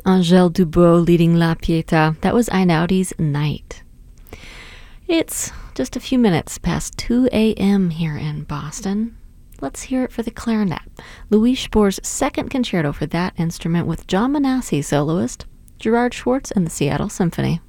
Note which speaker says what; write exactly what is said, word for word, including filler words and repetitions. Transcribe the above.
Speaker 1: Angèle Dubrow leading La Pietà. That was Einaudi's Night. It's just a few minutes past two a.m. here in Boston. Let's hear it for the clarinet. Louis Spohr's second concerto for that instrument with John Manassi, soloist, Gerard Schwartz, and the Seattle Symphony.